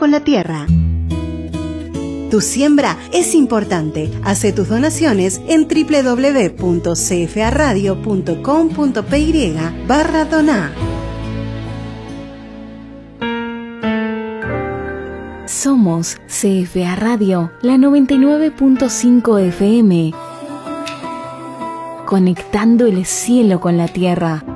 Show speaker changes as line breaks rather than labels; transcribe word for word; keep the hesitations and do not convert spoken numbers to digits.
con la tierra. Tu siembra es importante. Hace tus donaciones en doble u doble u doble u punto c f a radio punto com punto p y barra donar.
Somos C F A Radio, la noventa y nueve punto cinco F M. Conectando el cielo con la tierra.